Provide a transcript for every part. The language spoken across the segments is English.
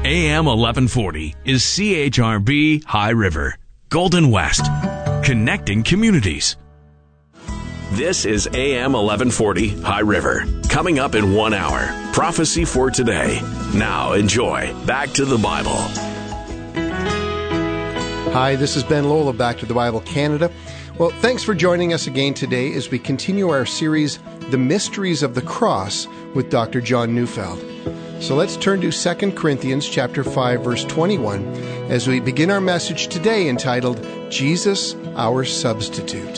AM 1140 is CHRB High River, Golden West, connecting communities. This is AM 1140 High River. Coming up in 1 hour, Prophecy for Today. Now enjoy Back to the Bible. Hi, this is Ben Lowell of Back to the Bible Canada. Well, thanks for joining us again today as we continue our series, The Mysteries of the Cross, with Dr. John Neufeld. So let's turn to 2 Corinthians chapter 5, verse 21, as we begin our message today entitled, Jesus, Our Substitute.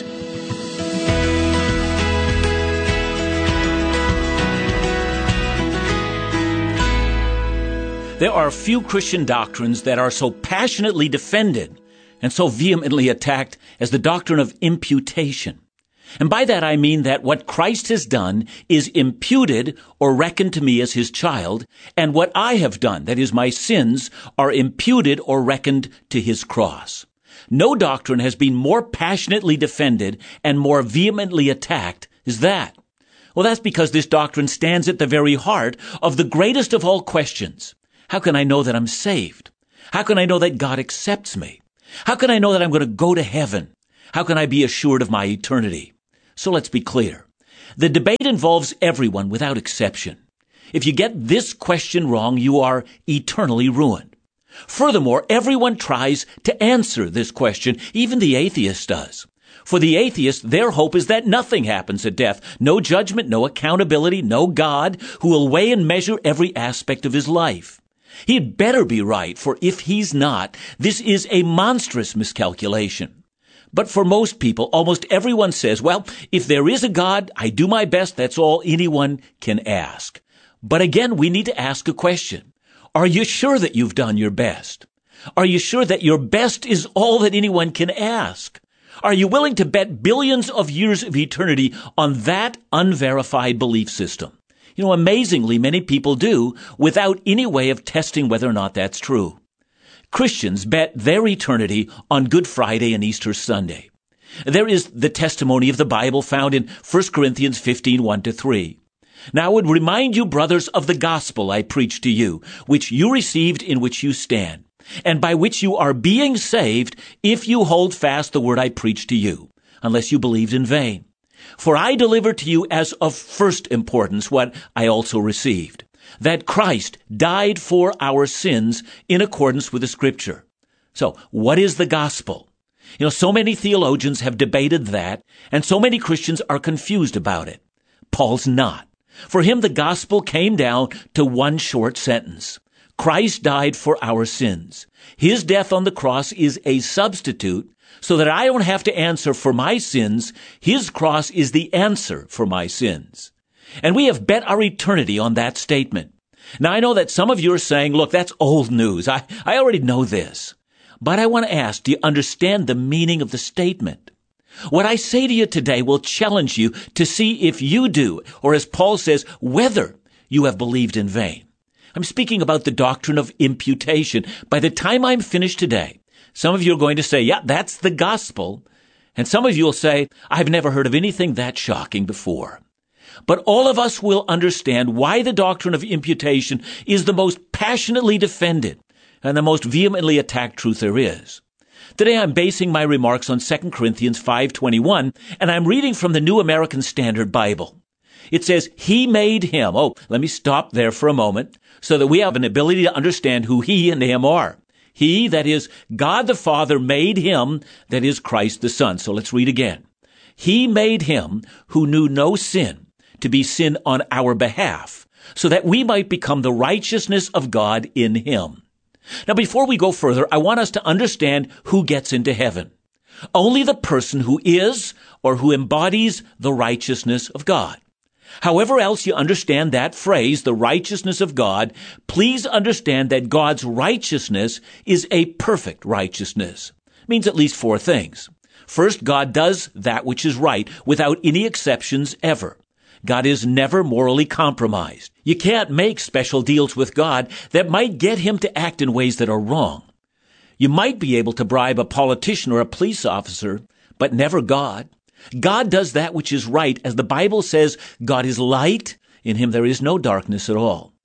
There are few Christian doctrines that are so passionately defended and so vehemently attacked as the doctrine of imputation. And by that I mean that what Christ has done is imputed or reckoned to me as his child, and what I have done, that is my sins, are imputed or reckoned to his cross. No doctrine has been more passionately defended and more vehemently attacked as that. Well, that's because this doctrine stands at the very heart of the greatest of all questions. How can I know that I'm saved? How can I know that God accepts me? How can I know that I'm going to go to heaven? How can I be assured of my eternity? So let's be clear. The debate involves everyone without exception. If you get this question wrong, you are eternally ruined. Furthermore, everyone tries to answer this question. Even the atheist does. For the atheist, their hope is that nothing happens at death. No judgment, no accountability, no God who will weigh and measure every aspect of his life. He'd better be right, for if he's not, this is a monstrous miscalculation. But for most people, almost everyone says, well, if there is a God, I do my best, that's all anyone can ask. But again, we need to ask a question. Are you sure that you've done your best? Are you sure that your best is all that anyone can ask? Are you willing to bet billions of years of eternity on that unverified belief system? You know, amazingly, many people do without any way of testing whether or not that's true. Christians bet their eternity on Good Friday and Easter Sunday. There is the testimony of the Bible found in 1 Corinthians 15, 1-3. Now I would remind you, brothers, of the gospel I preached to you, which you received, in which you stand, and by which you are being saved, if you hold fast the word I preached to you, unless you believed in vain. For I delivered to you as of first importance what I also received, that Christ died for our sins in accordance with the Scripture. So, what is the gospel? You know, so many theologians have debated that, and so many Christians are confused about it. Paul's not. For him, the gospel came down to one short sentence. Christ died for our sins. His death on the cross is a substitute, so that I don't have to answer for my sins. His cross is the answer for my sins. And we have bet our eternity on that statement. Now, I know that some of you are saying, look, that's old news. I already know this. But I want to ask, do you understand the meaning of the statement? What I say to you today will challenge you to see if you do, or as Paul says, whether you have believed in vain. I'm speaking about the doctrine of imputation. By the time I'm finished today, some of you are going to say, yeah, that's the gospel. And some of you will say, I've never heard of anything that shocking before. But all of us will understand why the doctrine of imputation is the most passionately defended and the most vehemently attacked truth there is. Today I'm basing my remarks on 2 Corinthians 5:21, and I'm reading from the New American Standard Bible. It says, He made him. Oh, let me stop there for a moment so that we have an ability to understand who he and him are. He, that is, God the Father, made him, that is, Christ the Son. So let's read again. He made him who knew no sin to be sin on our behalf, so that we might become the righteousness of God in him. Now, before we go further, I want us to understand who gets into heaven. Only the person who is or who embodies the righteousness of God. However else you understand that phrase, the righteousness of God, please understand that God's righteousness is a perfect righteousness. It means at least four things. First, God does that which is right without any exceptions ever. God is never morally compromised. You can't make special deals with God that might get him to act in ways that are wrong. You might be able to bribe a politician or a police officer, but never God. God does that which is right. As the Bible says, God is light. In him there is no darkness at all.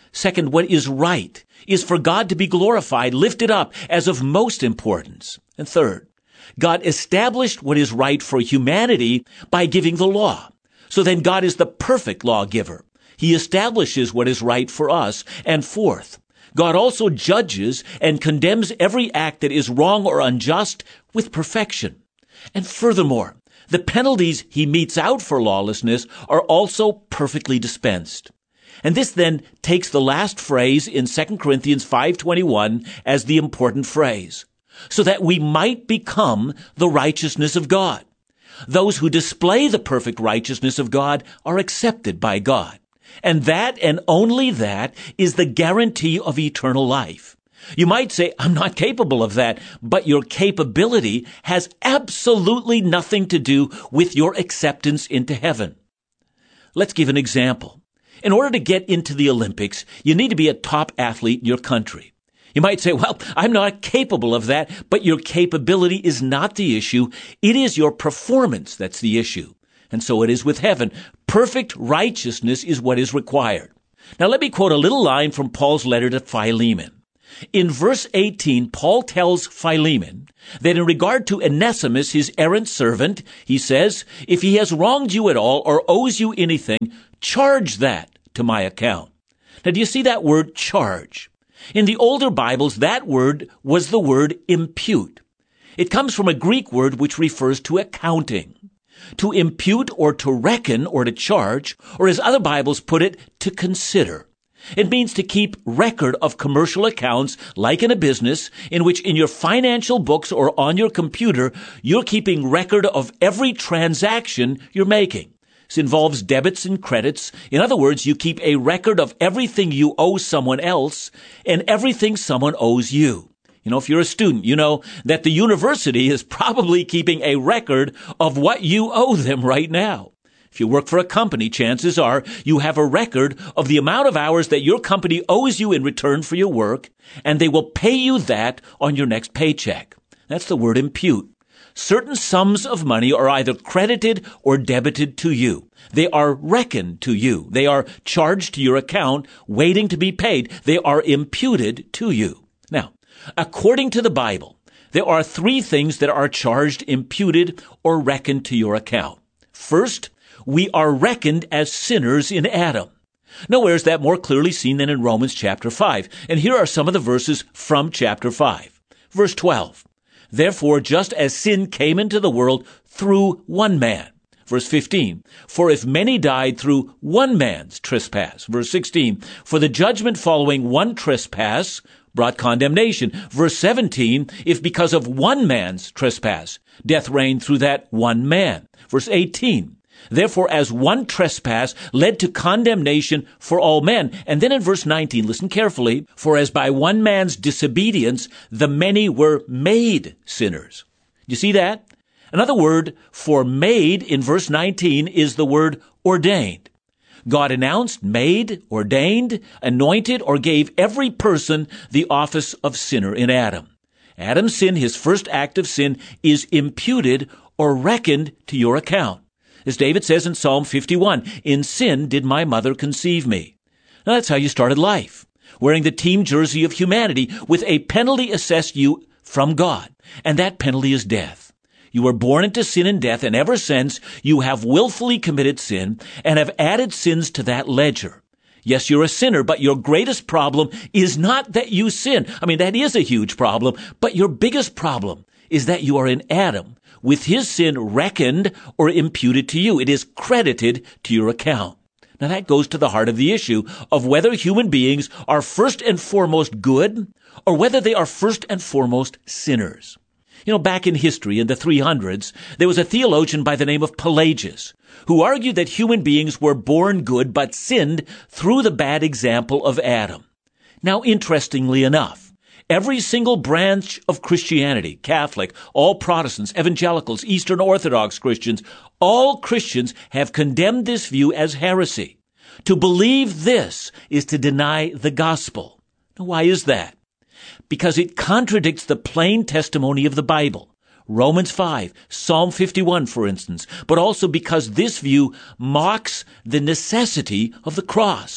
Second, what is right is for God to be glorified, lifted up as of most importance. And third, God established what is right for humanity by giving the law. So then God is the perfect lawgiver. He establishes what is right for us. And fourth, God also judges and condemns every act that is wrong or unjust with perfection. And furthermore, the penalties he metes out for lawlessness are also perfectly dispensed. And this then takes the last phrase in 2 Corinthians 5:21 as the important phrase, so that we might become the righteousness of God. Those who display the perfect righteousness of God are accepted by God. And that, and only that, is the guarantee of eternal life. You might say, I'm not capable of that, but your capability has absolutely nothing to do with your acceptance into heaven. Let's give an example. In order to get into the Olympics, you need to be a top athlete in your country. You might say, well, I'm not capable of that, but your capability is not the issue. It is your performance that's the issue. And so it is with heaven. Perfect righteousness is what is required. Now let me quote a little line from Paul's letter to Philemon. In verse 18, Paul tells Philemon that in regard to Onesimus, his errant servant, he says, if he has wronged you at all or owes you anything, charge that to my account. Now do you see that word charge? In the older Bibles, that word was the word impute. It comes from a Greek word which refers to accounting. To impute or to reckon or to charge, or as other Bibles put it, to consider. It means to keep record of commercial accounts, like in a business, in which in your financial books or on your computer, you're keeping record of every transaction you're making. This involves debits and credits. In other words, you keep a record of everything you owe someone else and everything someone owes you. You know, if you're a student, you know that the university is probably keeping a record of what you owe them right now. If you work for a company, chances are you have a record of the amount of hours that your company owes you in return for your work, and they will pay you that on your next paycheck. That's the word impute. Certain sums of money are either credited or debited to you. They are reckoned to you. They are charged to your account, waiting to be paid. They are imputed to you. Now, according to the Bible, there are three things that are charged, imputed, or reckoned to your account. First, we are reckoned as sinners in Adam. Nowhere is that more clearly seen than in Romans chapter 5. And here are some of the verses from chapter 5. Verse 12. Therefore, just as sin came into the world through one man. Verse 15. For if many died through one man's trespass. Verse 16. For the judgment following one trespass brought condemnation. Verse 17. If because of one man's trespass, death reigned through that one man. Verse 18. Therefore, as one trespass led to condemnation for all men. And then in verse 19, listen carefully, for as by one man's disobedience, the many were made sinners. You see that? Another word for made in verse 19 is the word ordained. God announced, made, ordained, anointed, or gave every person the office of sinner in Adam. Adam's sin, his first act of sin, is imputed or reckoned to your account. As David says in Psalm 51, in sin did my mother conceive me. Now that's how you started life, wearing the team jersey of humanity with a penalty assessed you from God, and that penalty is death. You were born into sin and death, and ever since you have willfully committed sin and have added sins to that ledger. Yes, you're a sinner, but your greatest problem is not that you sin. I mean, that is a huge problem, but your biggest problem is that you are in Adam, with his sin reckoned or imputed to you. It is credited to your account. Now that goes to the heart of the issue of whether human beings are first and foremost good or whether they are first and foremost sinners. You know, back in history in the 300s, there was a theologian by the name of Pelagius who argued that human beings were born good but sinned through the bad example of Adam. Now, interestingly enough, every single branch of Christianity, Catholic, all Protestants, evangelicals, Eastern Orthodox Christians, all Christians have condemned this view as heresy. To believe this is to deny the gospel. Now, why is that? Because it contradicts the plain testimony of the Bible. Romans 5, Psalm 51, for instance, but also because this view mocks the necessity of the cross.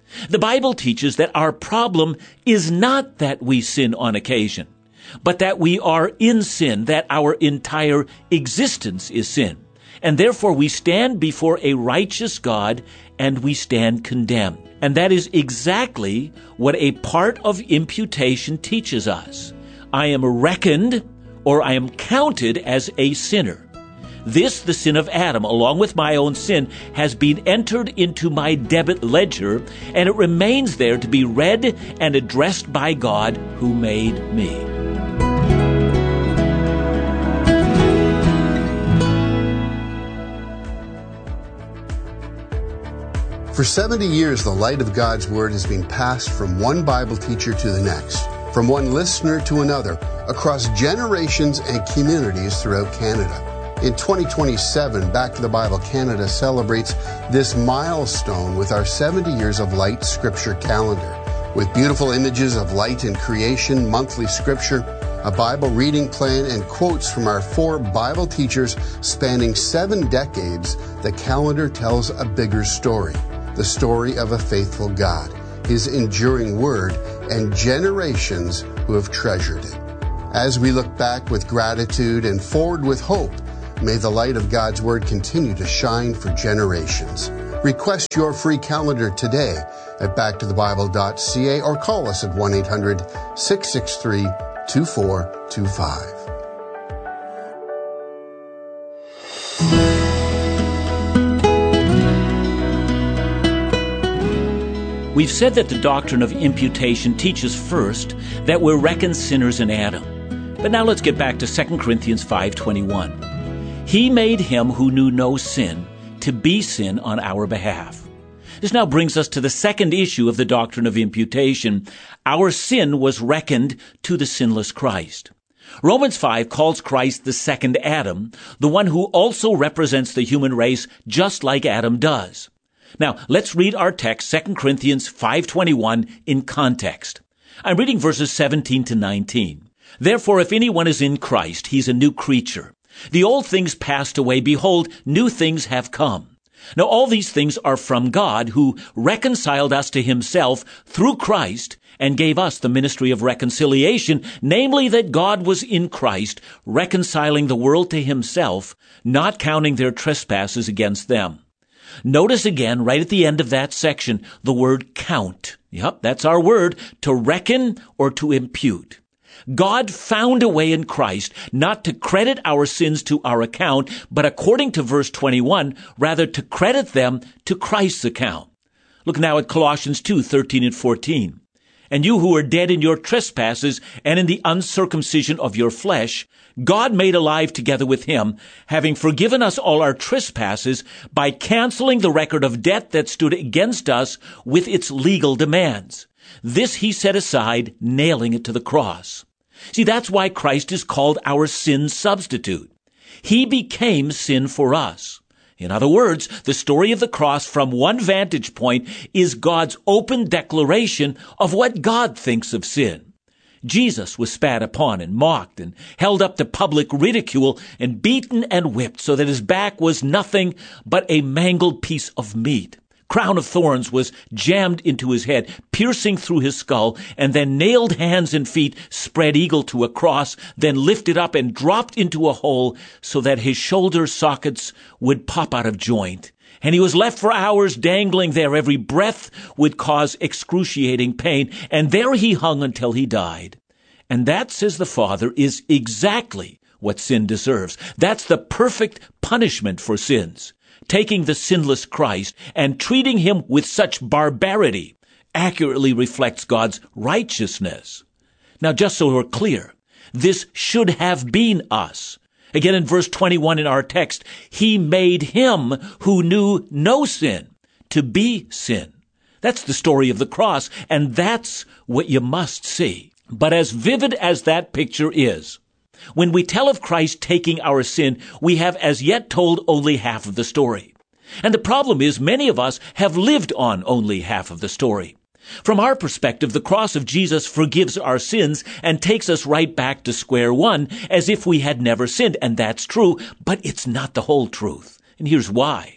The Bible teaches that our problem is not that we sin on occasion, but that we are in sin, that our entire existence is sin. And therefore we stand before a righteous God and we stand condemned. And that is exactly what a part of imputation teaches us. I am reckoned, or I am counted as a sinner. This, the sin of Adam, along with my own sin, has been entered into my debit ledger, and it remains there to be read and addressed by God who made me. For 70 years, the light of God's Word has been passed from one Bible teacher to the next, from one listener to another, across generations and communities throughout Canada. In 2027, Back to the Bible Canada celebrates this milestone with our 70 Years of Light Scripture calendar, with beautiful images of light and creation, monthly scripture, a Bible reading plan, and quotes from our 4 Bible teachers spanning 7 decades. The calendar tells a bigger story, the story of a faithful God, His enduring Word, and generations who have treasured it. As we look back with gratitude and forward with hope, may the light of God's Word continue to shine for generations. Request your free calendar today at backtothebible.ca or call us at 1-800-663-2425. We've said that the doctrine of imputation teaches first that we're reckoned sinners in Adam. But now let's get back to 2 Corinthians 5:21. He made him who knew no sin to be sin on our behalf. This now brings us to the second issue of the doctrine of imputation. Our sin was reckoned to the sinless Christ. Romans 5 calls Christ the second Adam, the one who also represents the human race just like Adam does. Now, let's read our text, 2 Corinthians 5:21, in context. I'm reading verses 17 to 19. Therefore, if anyone is in Christ, he's a new creature. The old things passed away. Behold, new things have come. Now all these things are from God, who reconciled us to himself through Christ and gave us the ministry of reconciliation, namely that God was in Christ, reconciling the world to himself, not counting their trespasses against them. Notice again, right at the end of that section, the word count. Yep, that's our word, to reckon or to impute. God found a way in Christ not to credit our sins to our account, but according to verse 21, rather to credit them to Christ's account. Look now at Colossians 2:13 and 14. And you who are dead in your trespasses and in the uncircumcision of your flesh, God made alive together with him, having forgiven us all our trespasses by canceling the record of debt that stood against us with its legal demands. This he set aside, nailing it to the cross. See, that's why Christ is called our sin substitute. He became sin for us. In other words, the story of the cross from one vantage point is God's open declaration of what God thinks of sin. Jesus was spat upon and mocked and held up to public ridicule and beaten and whipped so that his back was nothing but a mangled piece of meat. Crown of thorns was jammed into his head, piercing through his skull, and then nailed hands and feet spread eagle to a cross, then lifted up and dropped into a hole so that his shoulder sockets would pop out of joint. And he was left for hours dangling there. Every breath would cause excruciating pain, and there he hung until he died. And that, says the Father, is exactly what sin deserves. That's the perfect punishment for sins. Taking the sinless Christ and treating him with such barbarity accurately reflects God's righteousness. Now, just so we're clear, this should have been us. Again, in verse 21 in our text, he made him who knew no sin to be sin. That's the story of the cross, and that's what you must see. But as vivid as that picture is, when we tell of Christ taking our sin, we have as yet told only half of the story. And the problem is many of us have lived on only half of the story. From our perspective, the cross of Jesus forgives our sins and takes us right back to square one as if we had never sinned. And that's true, but it's not the whole truth. And here's why.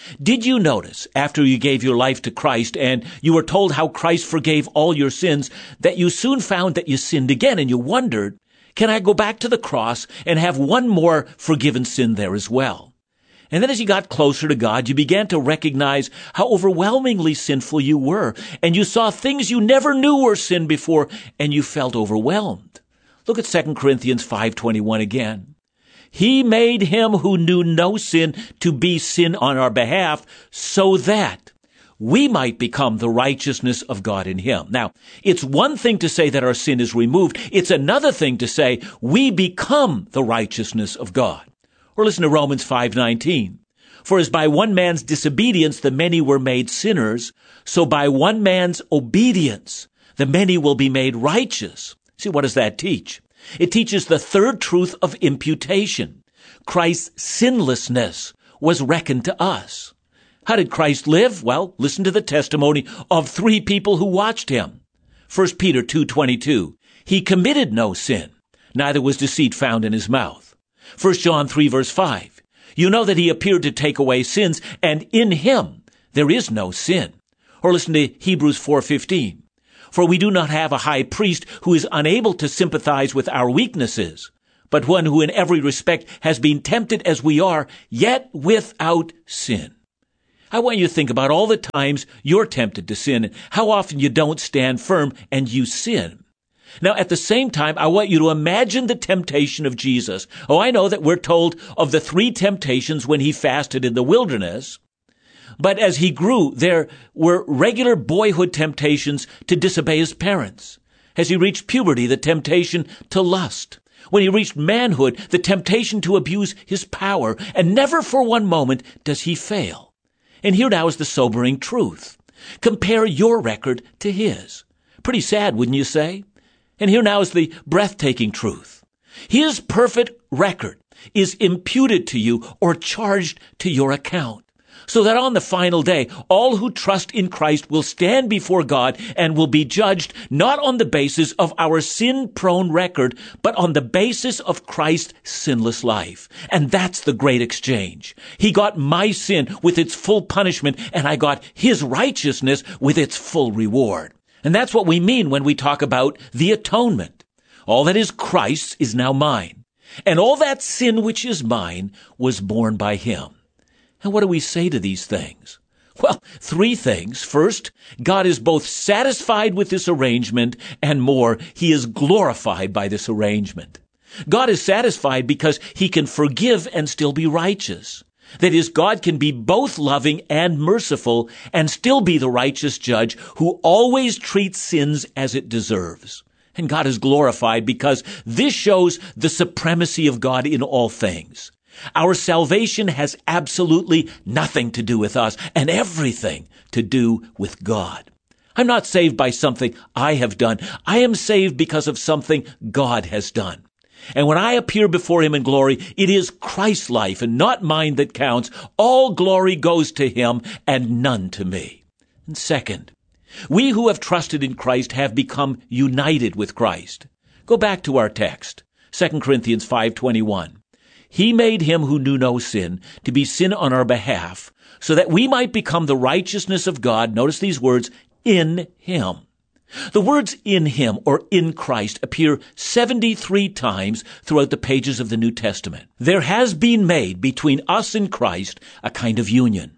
Did you notice, after you gave your life to Christ and you were told how Christ forgave all your sins, that you soon found that you sinned again and you wondered, can I go back to the cross and have one more forgiven sin there as well? And then as you got closer to God, you began to recognize how overwhelmingly sinful you were, and you saw things you never knew were sin before, and you felt overwhelmed. Look at 2 Corinthians 5:21 again. He made him who knew no sin to be sin on our behalf, so that we might become the righteousness of God in him. Now, it's one thing to say that our sin is removed. It's another thing to say we become the righteousness of God. Or listen to Romans 5:19. For as by one man's disobedience the many were made sinners, so by one man's obedience the many will be made righteous. See, what does that teach? It teaches the third truth of imputation. Christ's sinlessness was reckoned to us. How did Christ live? Well, listen to the testimony of three people who watched him. 1 Peter 2:22. He committed no sin, neither was deceit found in his mouth. 1 John 3 verse 5. You know that he appeared to take away sins, and in him there is no sin. Or listen to Hebrews 4:15. For we do not have a high priest who is unable to sympathize with our weaknesses, but one who in every respect has been tempted as we are, yet without sin. I want you to think about all the times you're tempted to sin and how often you don't stand firm and you sin. Now, at the same time, I want you to imagine the temptation of Jesus. Oh, I know that we're told of the 3 temptations when he fasted in the wilderness. But as he grew, there were regular boyhood temptations to disobey his parents. As he reached puberty, the temptation to lust. When he reached manhood, the temptation to abuse his power. And never for one moment does he fail. And here now is the sobering truth. Compare your record to his. Pretty sad, wouldn't you say? And here now is the breathtaking truth. His perfect record is imputed to you or charged to your account, so that on the final day, all who trust in Christ will stand before God and will be judged not on the basis of our sin-prone record, but on the basis of Christ's sinless life. And that's the great exchange. He got my sin with its full punishment, and I got his righteousness with its full reward. And that's what we mean when we talk about the atonement. All that is Christ's is now mine, and all that sin which is mine was borne by him. And what do we say to these things? Well, 3 things. First, God is both satisfied with this arrangement, and more, he is glorified by this arrangement. God is satisfied because he can forgive and still be righteous. That is, God can be both loving and merciful and still be the righteous judge who always treats sins as it deserves. And God is glorified because this shows the supremacy of God in all things. Our salvation has absolutely nothing to do with us and everything to do with God. I'm not saved by something I have done. I am saved because of something God has done. And when I appear before him in glory, it is Christ's life and not mine that counts. All glory goes to him and none to me. And second, we who have trusted in Christ have become united with Christ. Go back to our text, 2 Corinthians 5:21. He made him who knew no sin to be sin on our behalf, so that we might become the righteousness of God. Notice these words, in him. The words in him or in Christ appear 73 times throughout the pages of the New Testament. There has been made between us and Christ a kind of union.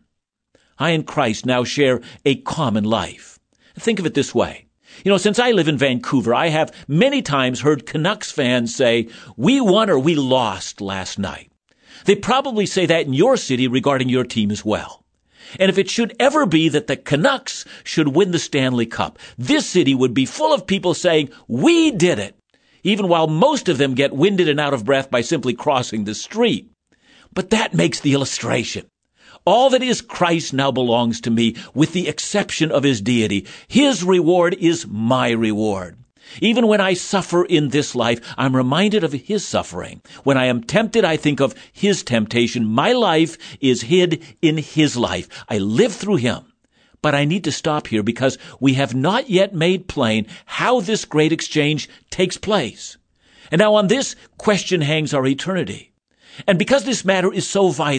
I and Christ now share a common life. Think of it this way. Since I live in Vancouver, I have many times heard Canucks fans say, we won or we lost last night. They probably say that in your city regarding your team as well. And if it should ever be that the Canucks should win the Stanley Cup, this city would be full of people saying, we did it, even while most of them get winded and out of breath by simply crossing the street. But that makes the illustration. All that is Christ now belongs to me, with the exception of his deity. His reward is my reward. Even when I suffer in this life, I'm reminded of his suffering. When I am tempted, I think of his temptation. My life is hid in his life. I live through him. But I need to stop here because we have not yet made plain how this great exchange takes place. And now on this question hangs our eternity. And because this matter is so vital,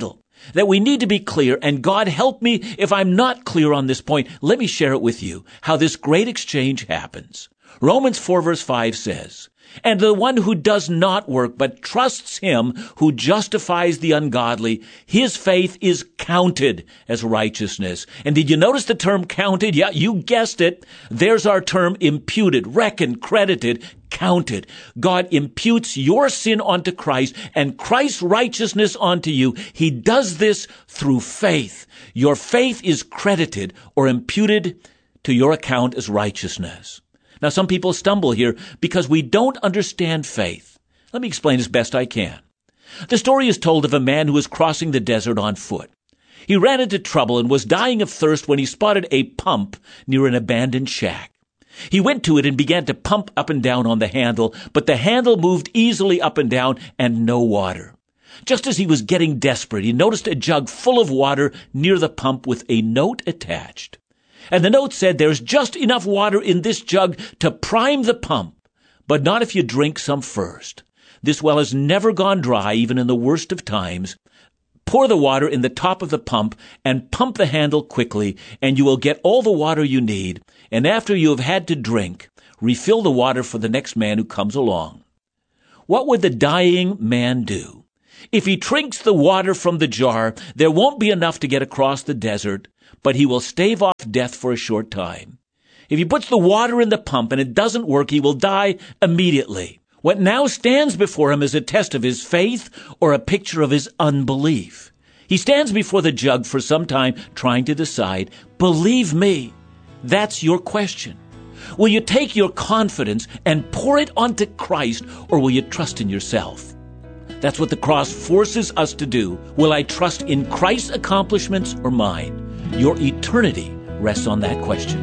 that we need to be clear, and God help me if I'm not clear on this point. Let me share it with you, how this great exchange happens. Romans 4 verse 5 says, "And the one who does not work, but trusts him who justifies the ungodly, his faith is counted as righteousness." And did you notice the term counted? Yeah, you guessed it. There's our term imputed, reckoned, credited, counted. God imputes your sin onto Christ and Christ's righteousness onto you. He does this through faith. Your faith is credited or imputed to your account as righteousness. Now, some people stumble here because we don't understand faith. Let me explain as best I can. The story is told of a man who was crossing the desert on foot. He ran into trouble and was dying of thirst when he spotted a pump near an abandoned shack. He went to it and began to pump up and down on the handle, but the handle moved easily up and down and no water. Just as he was getting desperate, he noticed a jug full of water near the pump with a note attached. And the note said, "There's just enough water in this jug to prime the pump, but not if you drink some first. This well has never gone dry, even in the worst of times. Pour the water in the top of the pump and pump the handle quickly, and you will get all the water you need. And after you have had to drink, refill the water for the next man who comes along." What would the dying man do? If he drinks the water from the jar, there won't be enough to get across the desert, but he will stave off death for a short time. If he puts the water in the pump and it doesn't work, he will die immediately. What now stands before him is a test of his faith or a picture of his unbelief. He stands before the jug for some time trying to decide, believe me, that's your question. Will you take your confidence and pour it onto Christ, or will you trust in yourself? That's what the cross forces us to do. Will I trust in Christ's accomplishments or mine? Your eternity rests on that question.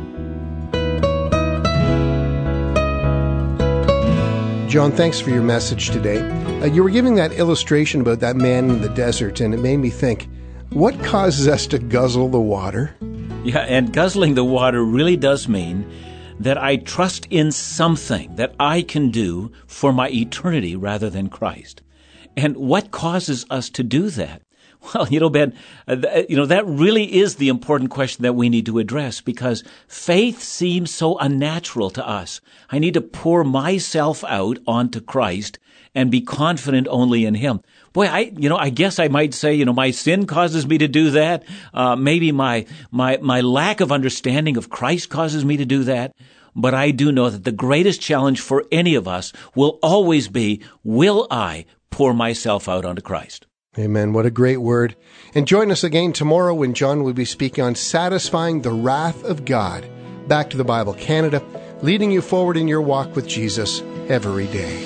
John, thanks for your message today. You were giving that illustration about that man in the desert, and it made me think, what causes us to guzzle the water? Yeah, and guzzling the water really does mean that I trust in something that I can do for my eternity rather than Christ. And what causes us to do that? Well, Ben, that really is the important question that we need to address, because faith seems so unnatural to us. I need to pour myself out onto Christ and be confident only in Him. Boy, I guess I might say, my sin causes me to do that. Maybe my lack of understanding of Christ causes me to do that. But I do know that the greatest challenge for any of us will always be, will I pour myself out onto Christ? Amen. What a great word. And join us again tomorrow when John will be speaking on satisfying the wrath of God. Back to the Bible Canada, leading you forward in your walk with Jesus every day.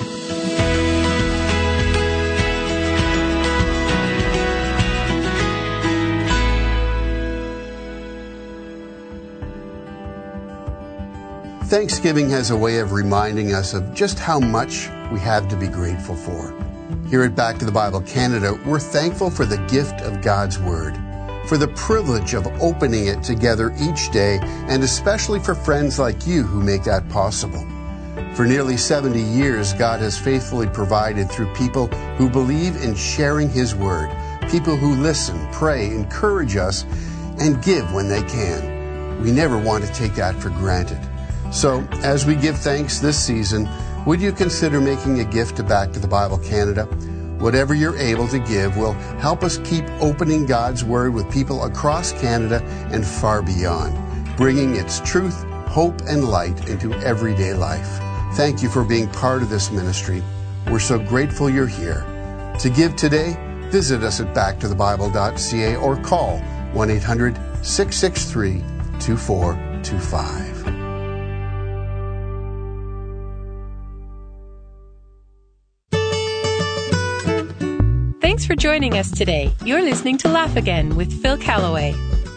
Thanksgiving has a way of reminding us of just how much we have to be grateful for. Here at Back to the Bible Canada, we're thankful for the gift of God's Word, for the privilege of opening it together each day, and especially for friends like you who make that possible. For nearly 70 years, God has faithfully provided through people who believe in sharing His Word, people who listen, pray, encourage us, and give when they can. We never want to take that for granted. So, as we give thanks this season, would you consider making a gift to Back to the Bible Canada? Whatever you're able to give will help us keep opening God's Word with people across Canada and far beyond, bringing its truth, hope, and light into everyday life. Thank you for being part of this ministry. We're so grateful you're here. To give today, visit us at backtothebible.ca or call 1-800-663-2425. Thanks for joining us today. You're listening to Laugh Again with Phil Callaway.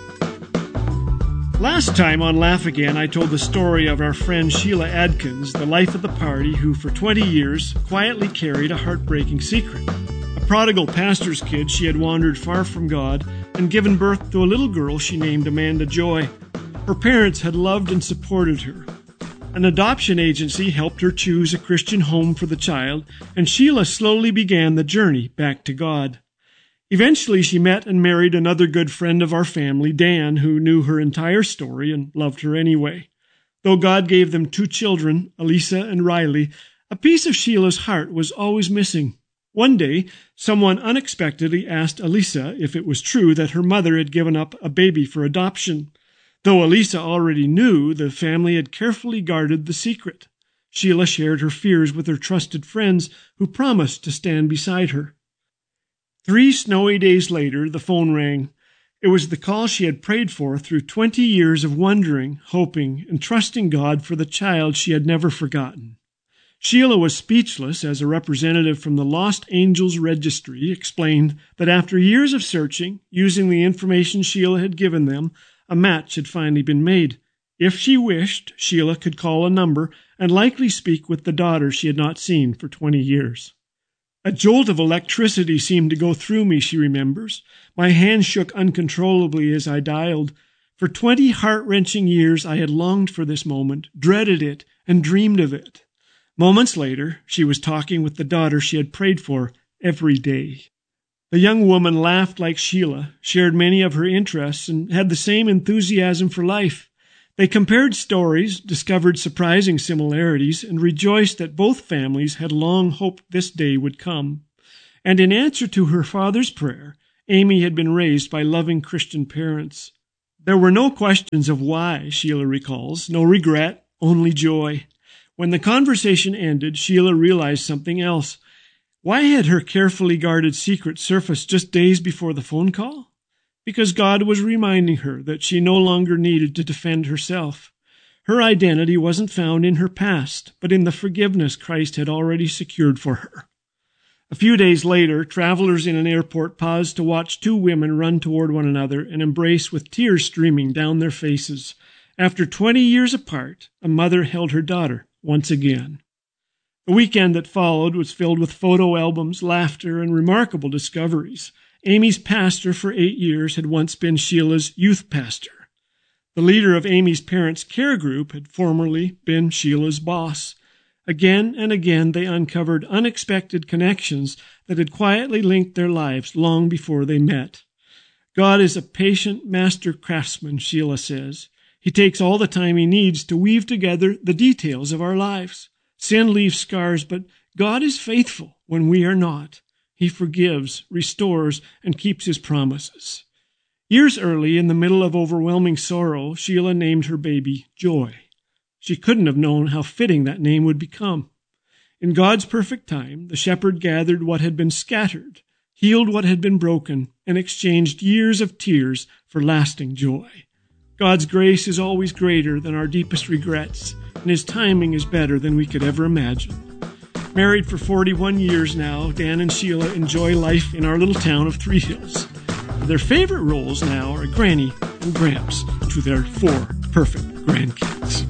Last time on Laugh Again, I told the story of our friend Sheila Adkins, the life of the party, who for 20 years quietly carried a heartbreaking secret. A prodigal pastor's kid, she had wandered far from God and given birth to a little girl she named Amanda Joy. Her parents had loved and supported her. An adoption agency helped her choose a Christian home for the child, and Sheila slowly began the journey back to God. Eventually, she met and married another good friend of our family, Dan, who knew her entire story and loved her anyway. Though God gave them 2 children, Elisa and Riley, a piece of Sheila's heart was always missing. One day, someone unexpectedly asked Elisa if it was true that her mother had given up a baby for adoption. Though Elisa already knew, the family had carefully guarded the secret. Sheila shared her fears with her trusted friends, who promised to stand beside her. 3 snowy days later, the phone rang. It was the call she had prayed for through 20 years of wondering, hoping, and trusting God for the child she had never forgotten. Sheila was speechless as a representative from the Lost Angels Registry explained that after years of searching, using the information Sheila had given them, a match had finally been made. If she wished, Sheila could call a number and likely speak with the daughter she had not seen for 20 years. A jolt of electricity seemed to go through me, she remembers. My hand shook uncontrollably as I dialed. For 20 heart-wrenching years I had longed for this moment, dreaded it, and dreamed of it. Moments later, she was talking with the daughter she had prayed for every day. The young woman laughed like Sheila, shared many of her interests, and had the same enthusiasm for life. They compared stories, discovered surprising similarities, and rejoiced that both families had long hoped this day would come. And in answer to her father's prayer, Amy had been raised by loving Christian parents. There were no questions of why, Sheila recalls, no regret, only joy. When the conversation ended, Sheila realized something else. Why had her carefully guarded secret surfaced just days before the phone call? Because God was reminding her that she no longer needed to defend herself. Her identity wasn't found in her past, but in the forgiveness Christ had already secured for her. A few days later, travelers in an airport paused to watch 2 women run toward one another and embrace with tears streaming down their faces. After 20 years apart, a mother held her daughter once again. The weekend that followed was filled with photo albums, laughter, and remarkable discoveries. Amy's pastor for 8 years had once been Sheila's youth pastor. The leader of Amy's parents' care group had formerly been Sheila's boss. Again and again they uncovered unexpected connections that had quietly linked their lives long before they met. God is a patient master craftsman, Sheila says. He takes all the time he needs to weave together the details of our lives. Sin leaves scars, but God is faithful when we are not. He forgives, restores, and keeps his promises. Years early, in the middle of overwhelming sorrow, Sheila named her baby Joy. She couldn't have known how fitting that name would become. In God's perfect time, the shepherd gathered what had been scattered, healed what had been broken, and exchanged years of tears for lasting joy. God's grace is always greater than our deepest regrets, and his timing is better than we could ever imagine. Married for 41 years now, Dan and Sheila enjoy life in our little town of Three Hills. Their favorite roles now are Granny and Gramps to their 4 perfect grandkids.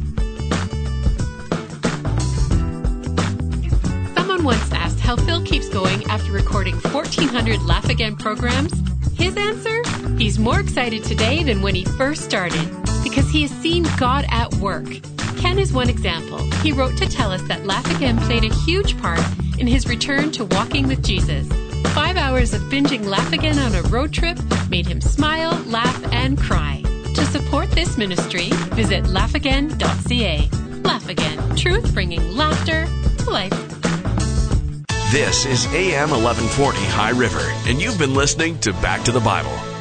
Someone once asked how Phil keeps going after recording 1,400 Laugh Again programs. His answer? He's more excited today than when he first started because he has seen God at work. Ken is one example. He wrote to tell us that Laugh Again played a huge part in his return to walking with Jesus. 5 hours of binging Laugh Again on a road trip made him smile, laugh, and cry. To support this ministry, visit laughagain.ca. Laugh Again, truth bringing laughter to life. This is AM 1140 High River, and you've been listening to Back to the Bible.